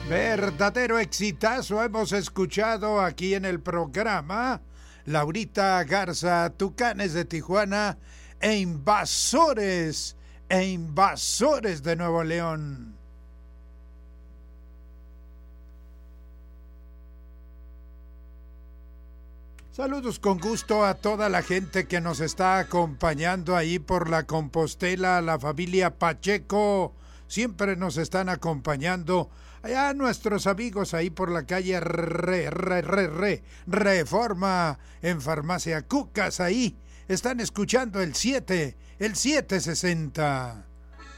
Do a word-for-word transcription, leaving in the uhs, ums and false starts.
Verdadero exitazo hemos escuchado aquí en el programa. Laurita Garza, Tucanes de Tijuana e Invasores, e Invasores de Nuevo León. Saludos con gusto a toda la gente que nos está acompañando ahí por la Compostela, la familia Pacheco, siempre nos están acompañando. Allá nuestros amigos ahí por la calle Re, Re, Re, Re, Reforma, en Farmacia Cucas, ahí están escuchando el siete, el siete sesenta.